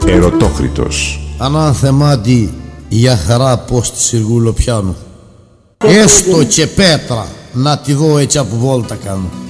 Ερωτόκριτος. Ανάνθεμάτι για χαρά πως τη σιργούλο πιάνω. Έστω και πέτρα να τη δω έτσι από βόλτα κάνω.